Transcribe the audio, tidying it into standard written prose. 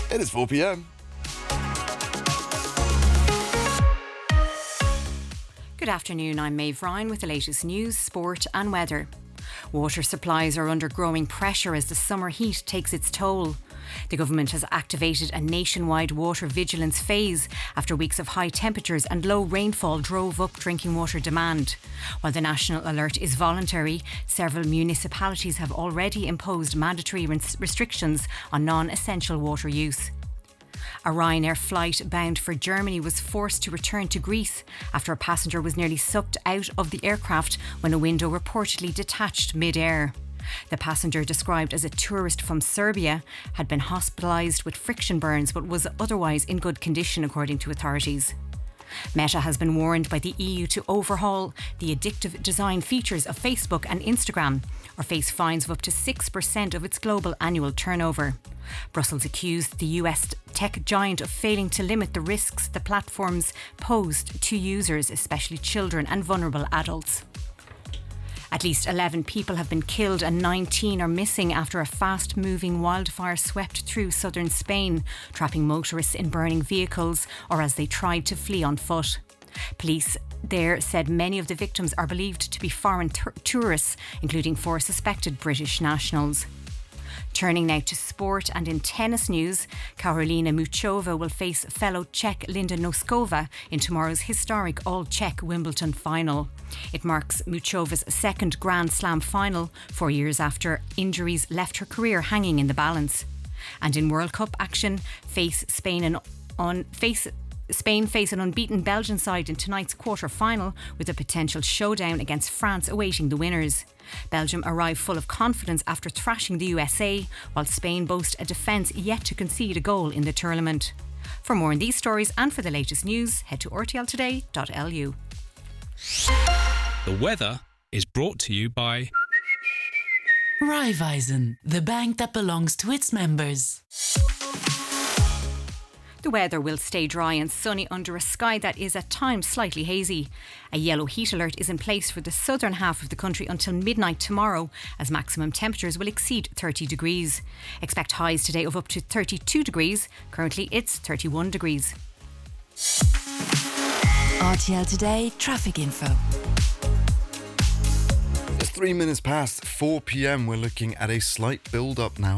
It is 4 p.m. Good afternoon, I'm Maeve Ryan with the latest news, sport and weather. Water supplies are under growing pressure as the summer heat takes its toll. The government has activated a nationwide water vigilance phase after weeks of high temperatures and low rainfall drove up drinking water demand. While the national alert is voluntary, several municipalities have already imposed mandatory restrictions on non-essential water use. A Ryanair flight bound for Germany was forced to return to Greece after a passenger was nearly sucked out of the aircraft when a window reportedly detached mid-air. The passenger, described as a tourist from Serbia, had been hospitalised with friction burns but was otherwise in good condition, according to authorities. Meta has been warned by the EU to overhaul the addictive design features of Facebook and Instagram, or face fines of up to 6% of its global annual turnover. Brussels accused the US tech giant of failing to limit the risks the platforms posed to users, especially children and vulnerable adults. At least 11 people have been killed and 19 are missing after a fast-moving wildfire swept through southern Spain, trapping motorists in burning vehicles or as they tried to flee on foot. Police there said many of the victims are believed to be foreign tourists, including 4 suspected British nationals. Turning now to sport, and in tennis news, Karolina Muchova will face fellow Czech Linda Noskova in tomorrow's historic all-Czech Wimbledon final. It marks Muchova's second Grand Slam final, 4 years after injuries left her career hanging in the balance. And in World Cup action, Spain face an unbeaten Belgian side in tonight's quarter-final, with a potential showdown against France awaiting the winners. Belgium arrive full of confidence after thrashing the USA, while Spain boast a defence yet to concede a goal in the tournament. For more on these stories and for the latest news, head to rtltoday.lu. The weather is brought to you by Raiffeisen, the bank that belongs to its members. The weather will stay dry and sunny under a sky that is at times slightly hazy. A yellow heat alert is in place for the southern half of the country until midnight tomorrow, as maximum temperatures will exceed 30 degrees. Expect highs today of up to 32 degrees. Currently it's 31 degrees. RTL Today traffic info. It's 3 minutes past 4 p.m. We're looking at a slight build-up now